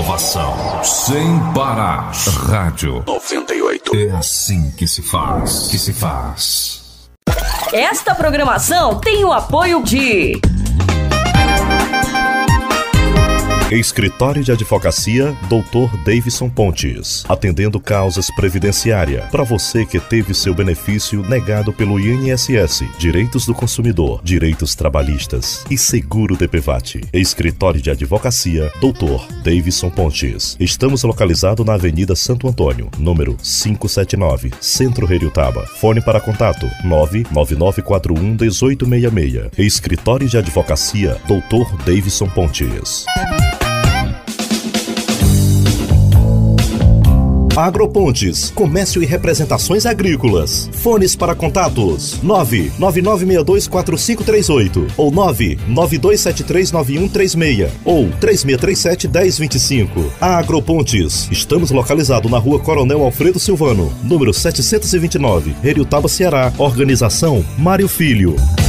Inovação sem parar. Rádio 98. É assim que se faz. Esta programação tem o apoio de Escritório de Advocacia Dr. Davidson Pontes, atendendo causas previdenciária para você que teve seu benefício negado pelo INSS, direitos do consumidor, direitos trabalhistas e seguro DPVAT. Escritório de Advocacia Dr. Davidson Pontes. Estamos localizados na Avenida Santo Antônio, número 579, Centro Heriotaba. Fone para contato 99941-1866. Escritório de Advocacia Dr. Davidson Pontes. Agropontes, comércio e representações agrícolas. Fones para contatos 999624538 ou 992739136 ou 3637-1025. Agropontes, estamos localizados na Rua Coronel Alfredo Silvano, número 729, Heriotaba, Ceará. Organização Mário Filho.